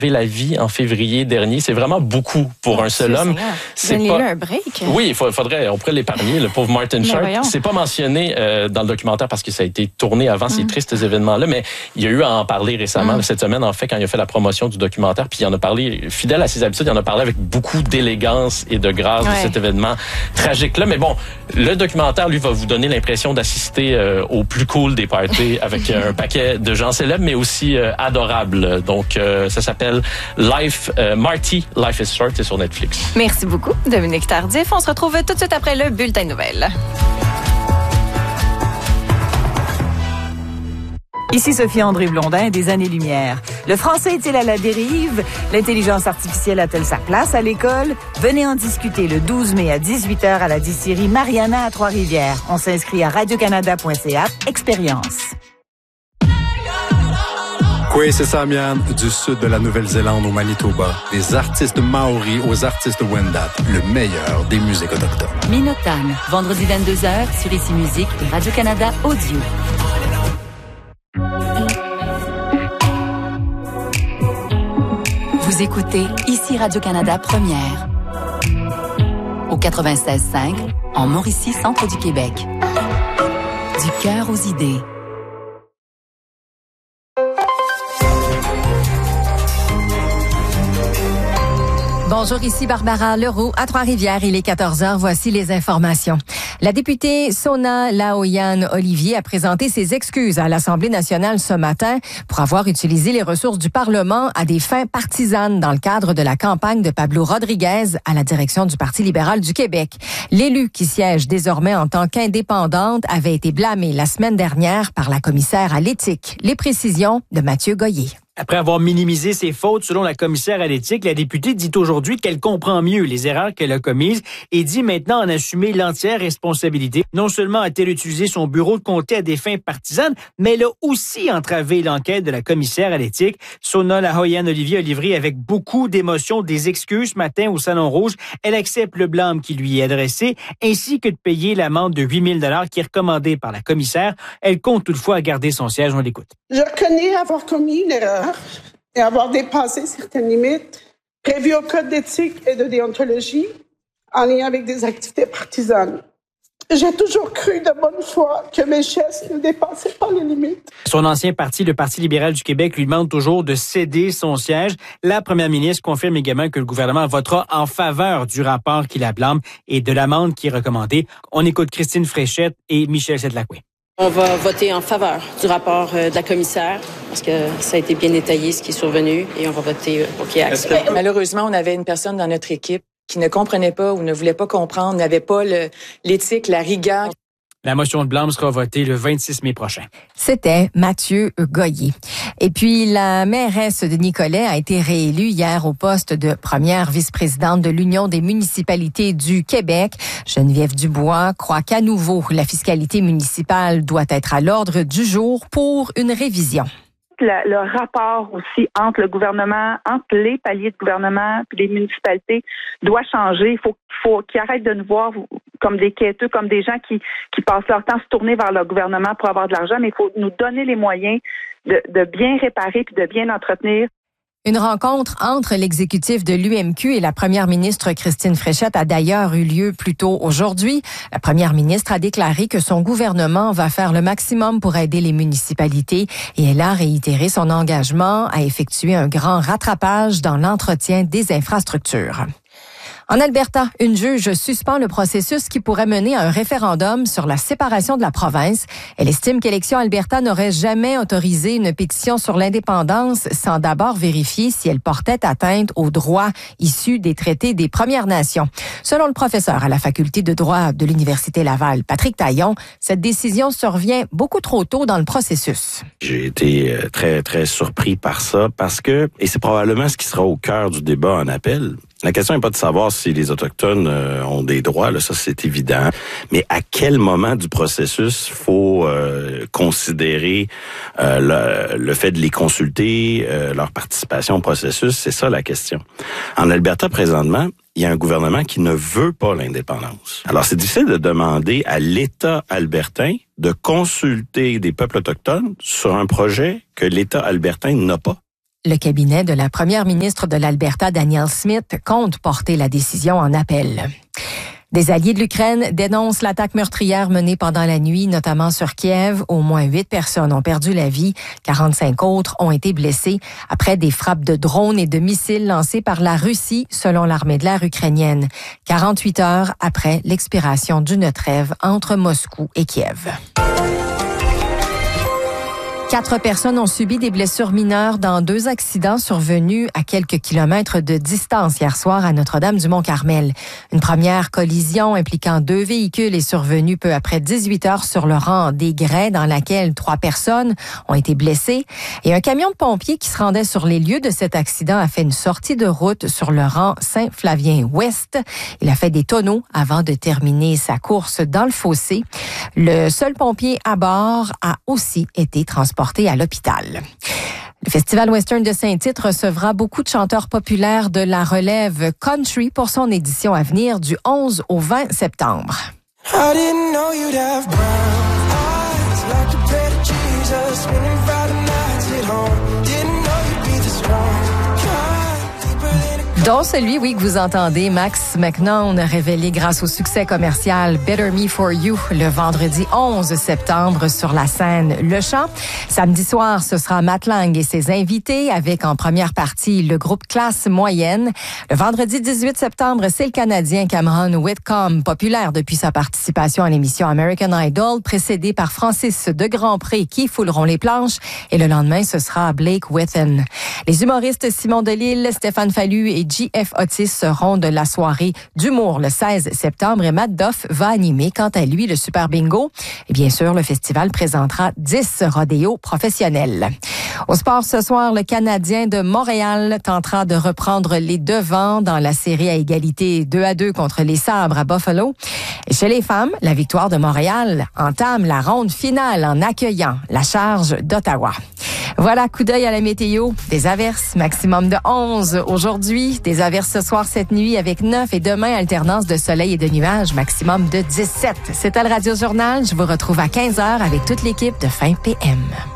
la vie en février dernier. C'est vraiment beaucoup pour un seul homme. C'est pas un break. Oui, on pourrait l'épargner, le pauvre Martin Short. C'est pas mentionné dans le documentaire parce que ça a été tourné avant ces tristes événements-là, mais il y a eu à en parler récemment, cette semaine, en fait, quand il a fait la promotion du documentaire, puis il en a parlé, fidèle à ses habitudes, il en a parlé avec beaucoup d'élégance et de grâce de cet événement tragique-là. Mais bon, le documentaire, lui, va vous donner l'impression d'assister au plus cool des parties avec un paquet de gens célèbres, mais aussi adorables. Donc, ça s'appelle Marty, Life is Short, c'est sur Netflix. Merci beaucoup, Dominique Tardif. On se retrouve tout de suite après le bulletin de nouvelles. Ici Sophie-André Blondin des Années-Lumière. Le français est-il à la dérive? L'intelligence artificielle a-t-elle sa place à l'école? Venez en discuter le 12 mai à 18h à la distillerie Mariana à Trois-Rivières. On s'inscrit à radiocanada.ca. Expérience. Kwesi Samian, du sud de la Nouvelle-Zélande au Manitoba. Des artistes maoris aux artistes Wendat. Le meilleur des musiques autochtones. Minotan, vendredi 22h sur Ici Musique et Radio-Canada Audio. Vous écoutez Ici Radio-Canada Première. Au 96.5, en Mauricie, centre du Québec. Du cœur aux idées. Bonjour, ici Barbara Leroux à Trois-Rivières. Il est 14h. Voici les informations. La députée Sona Laoyan-Olivier a présenté ses excuses à l'Assemblée nationale ce matin pour avoir utilisé les ressources du Parlement à des fins partisanes dans le cadre de la campagne de Pablo Rodriguez à la direction du Parti libéral du Québec. L'élue qui siège désormais en tant qu'indépendante avait été blâmée la semaine dernière par la commissaire à l'éthique. Les précisions de Mathieu Goyer. Après avoir minimisé ses fautes selon la commissaire à l'éthique, la députée dit aujourd'hui qu'elle comprend mieux les erreurs qu'elle a commises et dit maintenant en assumer l'entière responsabilité. Non seulement a-t-elle utilisé son bureau de comté à des fins partisanes, mais elle a aussi entravé l'enquête de la commissaire à l'éthique. Sona Laoyan-Olivier a livré avec beaucoup d'émotion des excuses ce matin au Salon Rouge. Elle accepte le blâme qui lui est adressé, ainsi que de payer l'amende de 8 000 $ qui est recommandée par la commissaire. Elle compte toutefois garder son siège. On l'écoute. Je reconnais avoir commis une erreur et avoir dépassé certaines limites prévues au code d'éthique et de déontologie en lien avec des activités partisanes. J'ai toujours cru de bonne foi que mes gestes ne dépassaient pas les limites. Son ancien parti, le Parti libéral du Québec, lui demande toujours de céder son siège. La première ministre confirme également que le gouvernement votera en faveur du rapport qui la blâme et de l'amende qui est recommandée. On écoute Christine Fréchette et Michel Sedlacoué. On va voter en faveur du rapport de la commissaire parce que ça a été bien détaillé ce qui est survenu et on va voter pour qu'il y ait accès. Malheureusement, on avait une personne dans notre équipe qui ne comprenait pas ou ne voulait pas comprendre, n'avait pas l'éthique, la rigueur. La motion de blâme sera votée le 26 mai prochain. C'était Mathieu Goyer. Et puis, la mairesse de Nicolet a été réélue hier au poste de première vice-présidente de l'Union des municipalités du Québec. Geneviève Dubois croit qu'à nouveau, la fiscalité municipale doit être à l'ordre du jour pour une révision. Le rapport aussi entre le gouvernement, entre les paliers de gouvernement et les municipalités doit changer. Il faut qu'ils arrêtent de nous voir comme des quêteux, comme des gens qui passent leur temps à se tourner vers le gouvernement pour avoir de l'argent, mais il faut nous donner les moyens de bien réparer puis de bien entretenir. Une rencontre entre l'exécutif de l'UMQ et la première ministre Christine Fréchette a d'ailleurs eu lieu plus tôt aujourd'hui. La première ministre a déclaré que son gouvernement va faire le maximum pour aider les municipalités et elle a réitéré son engagement à effectuer un grand rattrapage dans l'entretien des infrastructures. En Alberta, une juge suspend le processus qui pourrait mener à un référendum sur la séparation de la province. Elle estime qu'Élections Alberta n'aurait jamais autorisé une pétition sur l'indépendance sans d'abord vérifier si elle portait atteinte aux droits issus des traités des Premières Nations. Selon le professeur à la faculté de droit de l'Université Laval, Patrick Taillon, cette décision survient beaucoup trop tôt dans le processus. J'ai été très, très surpris par ça parce que, et c'est probablement ce qui sera au cœur du débat en appel, la question n'est pas de savoir si les Autochtones ont des droits, là, ça c'est évident, mais à quel moment du processus faut considérer le fait de les consulter, leur participation au processus, c'est ça la question. En Alberta, présentement, il y a un gouvernement qui ne veut pas l'indépendance. Alors, c'est difficile de demander à l'État albertain de consulter des peuples autochtones sur un projet que l'État albertain n'a pas. Le cabinet de la première ministre de l'Alberta, Danielle Smith, compte porter la décision en appel. Des alliés de l'Ukraine dénoncent l'attaque meurtrière menée pendant la nuit, notamment sur Kiev. Au moins 8 personnes ont perdu la vie. 45 autres ont été blessées après des frappes de drones et de missiles lancés par la Russie, selon l'armée de l'air ukrainienne. 48 heures après l'expiration d'une trêve entre Moscou et Kiev. 4 personnes ont subi des blessures mineures dans 2 accidents survenus à quelques kilomètres de distance hier soir à Notre-Dame-du-Mont-Carmel. Une première collision impliquant 2 véhicules est survenue peu après 18 heures sur le rang des Grès, dans laquelle 3 personnes ont été blessées. Et un camion de pompiers qui se rendait sur les lieux de cet accident a fait une sortie de route sur le rang Saint-Flavien-Ouest. Il a fait des tonneaux avant de terminer sa course dans le fossé. Le seul pompier à bord a aussi été transporté à l'hôpital. Le Festival Western de Saint-Tite recevra beaucoup de chanteurs populaires de la relève country pour son édition à venir du 11 au 20 septembre. I didn't know you'd have brown eyes like the bread of Jesus when you Friday nights at home. Didn't know you'd be this strong. Dont celui, oui, que vous entendez, Max McNown, révélé grâce au succès commercial Better Me For You le vendredi 11 septembre sur la scène Le Champ. Samedi soir, ce sera Matt Lang et ses invités avec en première partie le groupe Classe Moyenne. Le vendredi 18 septembre, c'est le Canadien Cameron Whitcomb, populaire depuis sa participation à l'émission American Idol, précédé par Francis de Grandpré qui fouleront les planches. Et le lendemain, ce sera Blake Withen. Les humoristes Simon Delille, Stéphane Fallu et J.F. Otis seront de la soirée d'humour le 16 septembre et Matt Doff va animer quant à lui le Super Bingo. Et bien sûr, le festival présentera 10 rodéos professionnels. Au sport ce soir, le Canadien de Montréal tentera de reprendre les devants dans la série à égalité 2-2 contre les Sabres à Buffalo. Et chez les femmes, la victoire de Montréal entame la ronde finale en accueillant la charge d'Ottawa. Voilà, coup d'œil à la météo. Des averses, maximum de 11 aujourd'hui. Des averses ce soir, cette nuit avec 9 et demain, alternance de soleil et de nuages, maximum de 17. C'était le Radio Journal. Je vous retrouve à 15h avec toute l'équipe de Fin PM.